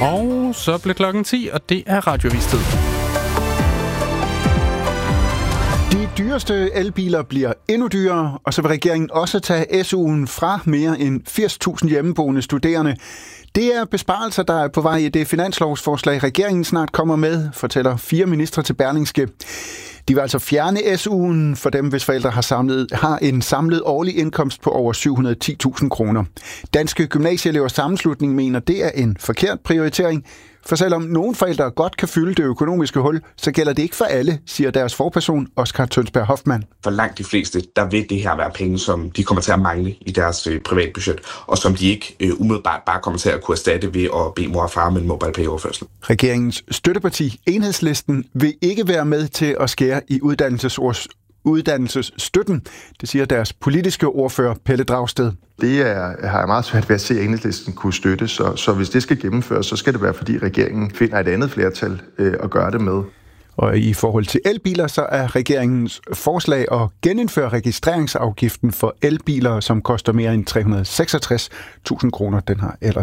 Og så blev klokken 10, og det er radioavistid. De dyreste elbiler bliver endnu dyrere, og så vil regeringen også tage SU'en fra mere end 80.000 hjemmeboende studerende. Det er besparelser, der er på vej i det finanslovsforslag, regeringen snart kommer med, fortæller 4 ministre til Berlingske. De vil altså fjerne SU'en for dem, hvis forældre har en samlet årlig indkomst på over 710.000 kroner. Danske Gymnasieelevers Sammenslutning mener, det er en forkert prioritering. For selvom nogle forældre godt kan fylde det økonomiske hul, så gælder det ikke for alle, siger deres forperson, Oskar Tønsberg Hoffmann. For langt de fleste, der vil det her være penge, som de kommer til at mangle i deres privatbudget, og som de ikke umiddelbart bare kommer til at kunne erstatte ved at bede mor og far med en MobilePay-overførsel. Regeringens støtteparti, Enhedslisten, vil ikke være med til at skære i uddannelsesstøtten. Det siger deres politiske ordfører, Pelle Dragsted. Det har jeg meget svært ved at se, at Enhedslisten kunne støtte, så hvis det skal gennemføres, så skal det være, fordi regeringen finder et andet flertal at gøre det med. Og i forhold til elbiler, så er regeringens forslag at genindføre registreringsafgiften for elbiler, som koster mere end 366.000 kroner. Den har ellers